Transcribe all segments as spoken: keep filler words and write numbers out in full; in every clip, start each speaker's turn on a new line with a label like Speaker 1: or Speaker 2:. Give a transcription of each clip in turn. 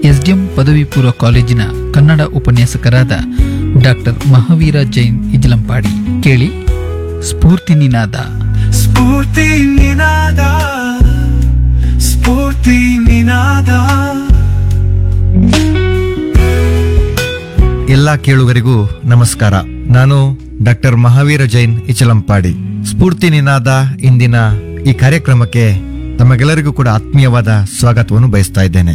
Speaker 1: SDM ಪದವಿ ಪೂರ್ವ ಕಾಲೇಜಿನ ಕನ್ನಡ ಉಪನ್ಯಾಸಕರಾದ ಡಾಕ್ಟರ್ ಮಹಾವೀರ ಜೈನ್ ಇಜ್ಲಂಪಾಡಿ. ಕೇಳಿ ಸ್ಫೂರ್ತಿ ನಿನಾದ.
Speaker 2: ಸ್ಫೂರ್ತಿ ನಿನಾದ, ಸ್ಫೂರ್ತಿ ನಿನಾದ.
Speaker 3: ಎಲ್ಲ ಕೇಳುಗರಿಗೂ ನಮಸ್ಕಾರ. ನಾನು ಡಾಕ್ಟರ್ ಮಹಾವೀರ ಜೈನ್ ಇಚಲಂಪಾಡಿ. ಸ್ಫೂರ್ತಿ ನಿನಾದ ಇಂದಿನ ಈ ಕಾರ್ಯಕ್ರಮಕ್ಕೆ ತಮಗೆಲ್ಲರಿಗೂ ಕೂಡ ಆತ್ಮೀಯವಾದ ಸ್ವಾಗತವನ್ನು ಬಯಸ್ತಾ ಇದ್ದೇನೆ.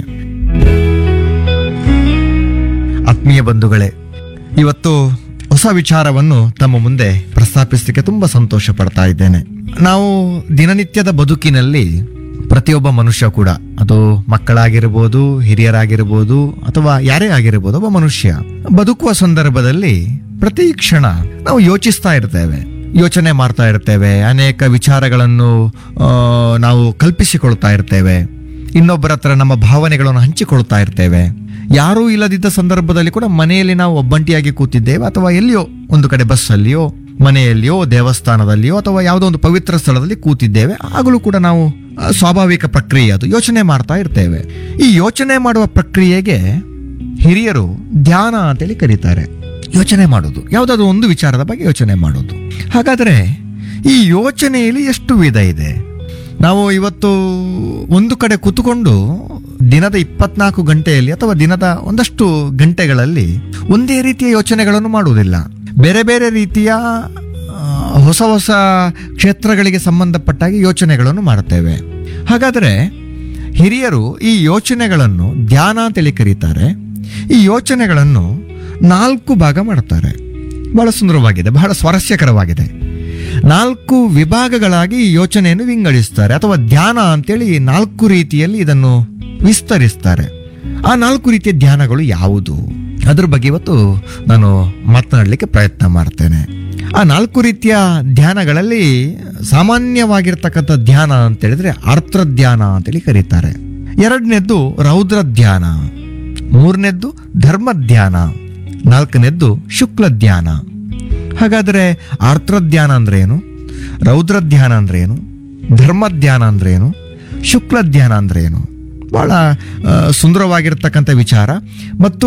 Speaker 3: ಆತ್ಮೀಯ ಬಂಧುಗಳೇ, ಇವತ್ತು ಹೊಸ ವಿಚಾರವನ್ನು ತಮ್ಮ ಮುಂದೆ ಪ್ರಸ್ತಾಪಿಸಲಿಕ್ಕೆ ತುಂಬಾ ಸಂತೋಷ ಪಡ್ತಾ ಇದ್ದೇನೆ. ನಾವು ದಿನನಿತ್ಯದ ಬದುಕಿನಲ್ಲಿ ಪ್ರತಿಯೊಬ್ಬ ಮನುಷ್ಯ ಕೂಡ, ಅದು ಮಕ್ಕಳಾಗಿರ್ಬೋದು, ಹಿರಿಯರಾಗಿರ್ಬೋದು, ಅಥವಾ ಯಾರೇ ಆಗಿರ್ಬೋದು, ಒಬ್ಬ ಮನುಷ್ಯ ಬದುಕುವ ಸಂದರ್ಭದಲ್ಲಿ ಪ್ರತಿ ಕ್ಷಣ ನಾವು ಯೋಚಿಸ್ತಾ ಇರ್ತೇವೆ, ಯೋಚನೆ ಮಾಡ್ತಾ ಇರ್ತೇವೆ, ಅನೇಕ ವಿಚಾರಗಳನ್ನು ಆ, ನಾವು ಕಲ್ಪಿಸಿಕೊಳ್ತಾ ಇರ್ತೇವೆ, ಇನ್ನೊಬ್ಬರ ಹತ್ರ ನಮ್ಮ ಭಾವನೆಗಳನ್ನು ಹಂಚಿಕೊಳ್ತಾ ಇರ್ತೇವೆ. ಯಾರೂ ಇಲ್ಲದಿದ್ದ ಸಂದರ್ಭದಲ್ಲಿ ಕೂಡ ಮನೆಯಲ್ಲಿ ನಾವು ಒಬ್ಬಂಟಿಯಾಗಿ ಕೂತಿದ್ದೇವೆ, ಅಥವಾ ಎಲ್ಲಿಯೋ ಒಂದು ಕಡೆ ಬಸ್ಸಲ್ಲಿಯೋ, ಮನೆಯಲ್ಲಿಯೋ, ದೇವಸ್ಥಾನದಲ್ಲಿಯೋ, ಅಥವಾ ಯಾವುದೋ ಒಂದು ಪವಿತ್ರ ಸ್ಥಳದಲ್ಲಿ ಕೂತಿದ್ದೇವೆ. ಆಗಲೂ ಕೂಡ ನಾವು ಆ, ಸ್ವಾಭಾವಿಕ ಪ್ರಕ್ರಿಯೆ, ಅದು ಯೋಚನೆ ಮಾಡ್ತಾ ಇರ್ತೇವೆ. ಈ ಯೋಚನೆ ಮಾಡುವ ಪ್ರಕ್ರಿಯೆಗೆ ಹಿರಿಯರು ಧ್ಯಾನ ಅಂತೇಳಿ ಕರೀತಾರೆ. ಯೋಚನೆ ಮಾಡೋದು, ಯಾವುದಾದ್ರೂ ಒಂದು ವಿಚಾರದ ಬಗ್ಗೆ ಯೋಚನೆ ಮಾಡೋದು. ಹಾಗಾದರೆ ಈ ಯೋಚನೆಯಲ್ಲಿ ಎಷ್ಟು ವಿಧ ಇದೆ? ನಾವು ಇವತ್ತು ಒಂದು ಕಡೆ ಕೂತ್ಕೊಂಡು ದಿನದ ಇಪ್ಪತ್ನಾಲ್ಕು ಗಂಟೆಯಲ್ಲಿ ಅಥವಾ ದಿನದ ಒಂದಷ್ಟು ಗಂಟೆಗಳಲ್ಲಿ ಒಂದೇ ರೀತಿಯ ಯೋಚನೆಗಳನ್ನು ಮಾಡುವುದಿಲ್ಲ. ಬೇರೆ ಬೇರೆ ರೀತಿಯ ಆ, ಹೊಸ ಹೊಸ ಕ್ಷೇತ್ರಗಳಿಗೆ ಸಂಬಂಧಪಟ್ಟಾಗಿ ಯೋಚನೆಗಳನ್ನು ಮಾಡುತ್ತೇವೆ. ಹಾಗಾದರೆ ಹಿರಿಯರು ಈ ಯೋಚನೆಗಳನ್ನು ಧ್ಯಾನ ಅಂತೇಳಿ ಕರೀತಾರೆ. ಈ ಯೋಚನೆಗಳನ್ನು ನಾಲ್ಕು ಭಾಗ ಮಾಡ್ತಾರೆ. ಬಹಳ ಸುಂದರವಾಗಿದೆ, ಬಹಳ ಸ್ವಾರಸ್ಯಕರವಾಗಿದೆ. ನಾಲ್ಕು ವಿಭಾಗಗಳಾಗಿ ಈ ಯೋಚನೆಯನ್ನು ವಿಂಗಡಿಸ್ತಾರೆ, ಅಥವಾ ಧ್ಯಾನ ಅಂತೇಳಿ ನಾಲ್ಕು ರೀತಿಯಲ್ಲಿ ಇದನ್ನು ವಿಸ್ತರಿಸ್ತಾರೆ. ಆ ನಾಲ್ಕು ರೀತಿಯ ಧ್ಯಾನಗಳು ಯಾವುದು, ಅದ್ರ ಬಗ್ಗೆ ಇವತ್ತು ನಾನು ಮಾತನಾಡಲಿಕ್ಕೆ ಪ್ರಯತ್ನ ಮಾಡ್ತೇನೆ. ಆ ನಾಲ್ಕು ರೀತಿಯ ಧ್ಯಾನಗಳಲ್ಲಿ ಸಾಮಾನ್ಯವಾಗಿರ್ತಕ್ಕಂಥ ಧ್ಯಾನ ಅಂತ ಹೇಳಿದ್ರೆ ಆರ್ದ್ರ ಧ್ಯಾನ ಅಂತೇಳಿ ಕರೀತಾರೆ. ಎರಡನೇದ್ದು ರೌದ್ರ ಧ್ಯಾನ, ಮೂರನೇದ್ದು ಧರ್ಮ ಧ್ಯಾನ, ನಾಲ್ಕನೇದ್ದು ಶುಕ್ಲ ಧ್ಯಾನ. ಹಾಗಾದರೆ ಆರ್ದ್ರ ಧ್ಯಾನ ಅಂದ್ರೆ ಏನು, ರೌದ್ರ ಧ್ಯಾನ ಅಂದ್ರೆ ಏನು, ಧರ್ಮ ಧ್ಯಾನ ಅಂದ್ರೆ ಏನು, ಶುಕ್ಲ ಧ್ಯಾನ ಅಂದ್ರೆ ಏನು? ಬಹಳ ಆ, ಸುಂದರವಾಗಿರ್ತಕ್ಕಂಥ ವಿಚಾರ ಮತ್ತು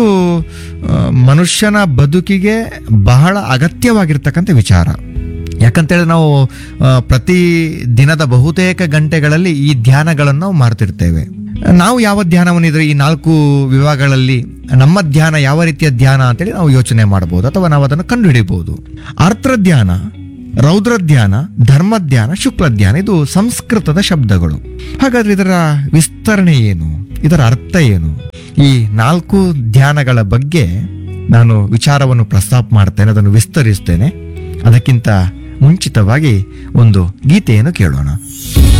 Speaker 3: ಆ, ಮನುಷ್ಯನ ಬದುಕಿಗೆ ಬಹಳ ಅಗತ್ಯವಾಗಿರ್ತಕ್ಕಂಥ ವಿಚಾರ. ಯಾಕಂತೇಳಿ ನಾವು ಆ, ಪ್ರತಿ ದಿನದ ಬಹುತೇಕ ಗಂಟೆಗಳಲ್ಲಿ ಈ ಧ್ಯಾನಗಳನ್ನು ನಾವು ಮಾಡ್ತಿರ್ತೇವೆ. ನಾವು ಯಾವ ಧ್ಯಾನವನ್ನು ಇದ್ರೆ ಈ ನಾಲ್ಕು ವಿಭಾಗಗಳಲ್ಲಿ ನಮ್ಮ ಧ್ಯಾನ ಯಾವ ರೀತಿಯ ಧ್ಯಾನ ಅಂತೇಳಿ ನಾವು ಯೋಚನೆ ಮಾಡಬಹುದು, ಅಥವಾ ನಾವು ಅದನ್ನು ಕಂಡುಹಿಡಿಯಬಹುದು. ಆರ್ದ್ರ ಧ್ಯಾನ, ರೌದ್ರ ಧ್ಯಾನ, ಧರ್ಮ ಧ್ಯಾನ, ಶುಕ್ಲ ಧ್ಯಾನ, ಇದು ಸಂಸ್ಕೃತದ ಶಬ್ದಗಳು. ಹಾಗಾದ್ರೆ ಇದರ ವಿಸ್ತರಣೆ ಏನು, ಇದರ ಅರ್ಥ ಏನು? ಈ ನಾಲ್ಕು ಧ್ಯಾನಗಳ ಬಗ್ಗೆ ನಾನು ವಿಚಾರವನ್ನು ಪ್ರಸ್ತಾಪ ಮಾಡ್ತೇನೆ, ಅದನ್ನು ವಿಸ್ತರಿಸ್ತೇನೆ. ಅದಕ್ಕಿಂತ ಮುಂಚಿತವಾಗಿ ಒಂದು ಗೀತೆಯನ್ನು ಕೇಳೋಣ.